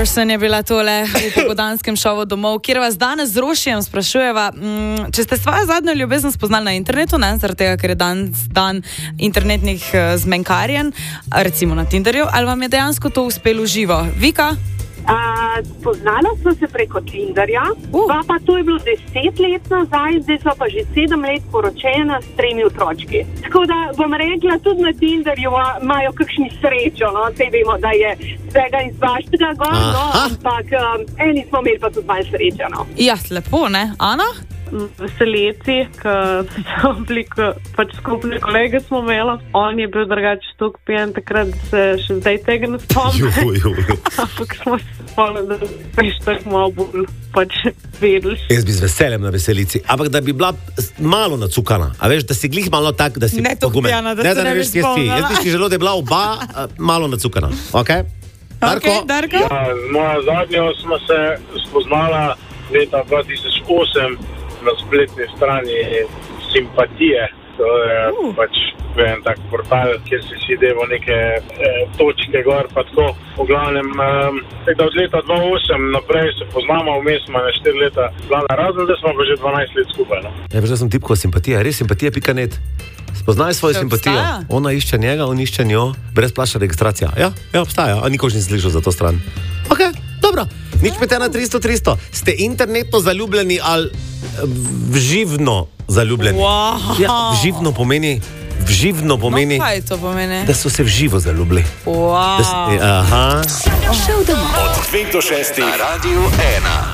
Anderson je bila tole v popoldanskem šovu Domov, kjer vas danes z Rošijem sprašujeva, če ste svojo zadnjo ljubezen spoznali na internetu, ne, zaradi tega, ker je dan internetnih zmenkarjen, recimo na Tinderju, ali vam je dejansko to uspelo živo? Vika? Poznala smo se preko Tinderja, pa to je bilo 10 let nazaj, zdaj smo pa že 7 let poročena s 3 otročki. Tako da bom rekla, tudi na Tinderju imajo kakšni srečo, no, sej vemo, da je svega in svaštega gor, no, ampak eni smo imeli pa tudi malo srečo, no. Ja, lepo, ne? Ana? Veseleci, ker so bili pač skupne kolege smo imeli. On je bil drugače tok pijen, takrat se še zdaj tega ne spomnim. Ampak smo se spomnili, da veš tako malo bolj pač vedeli. Jaz bi z veseljem na veselici, ampak da bi bila malo nacukana. A veš, da si glih malo tak, da si ne pogumen. Pijana, da se ne bi spomnila. Jaz bi si želel, da je bila oba malo nacukana. Ok? Darko? Darko? Ja, z mojo zadnjo smo se spoznala leta 2008 na spletni strani Simpatije. To je pač en tak portal, kjer si devo neke točke gor, pa tako. V glavnem, od leta 2008 naprej se poznamo, vmes smo 4 leta plana razen, da smo pa že 12 let skupaj. No? Ja, že sem tipko Simpatija, res simpatija.net. Spoznaj svojo simpatijo. Ona išče njega, on išče njo, brezplačna registracija. Ja, obstaja, a nikož ni slišal za to stran. Ok, dobro. Nič 513-300-300. Ste internetno zaljubljeni ali vživno zaljubljeni? Wow. Ja, vživno pomeni, No, kaj to pomeni? da so se v živo zaljubili. Wow. Aha. Šel domov. Od 2 do 6 na Radio 1.